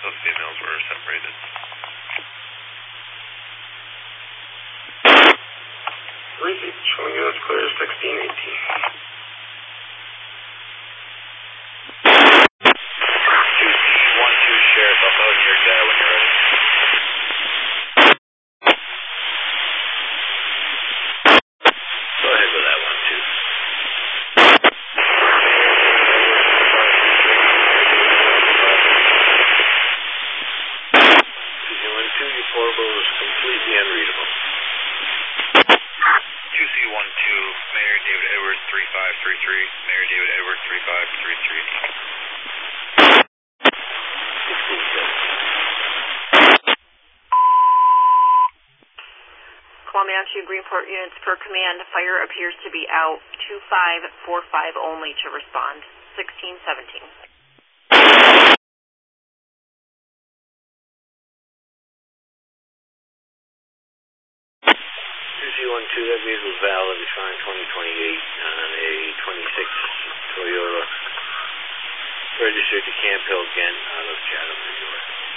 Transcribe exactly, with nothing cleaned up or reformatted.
Those females were separated. Receipt showing you as clear sixteen eighteen. one two Sheriff, I'll phone your dad when you're ready. Go ahead with that one two. one two, your portable is completely unreadable. two C one two, Mayor David Edwards three five three three, Mayor David Edwards three five three three. Columbia two Greenport units per command, fire appears to be out, two five four five only to respond, sixteen seventeen. two C one two, that vehicle is valid, it's fine, twenty twenty-eight on a twenty-six Toyota, registered to Camp Hill, Ghent, out of Chatham.